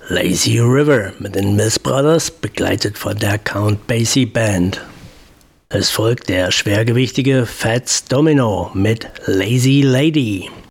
Lazy River mit den Miss Brothers, begleitet von der Count Basie Band. Es folgt der schwergewichtige Fats Domino mit Lazy Lady.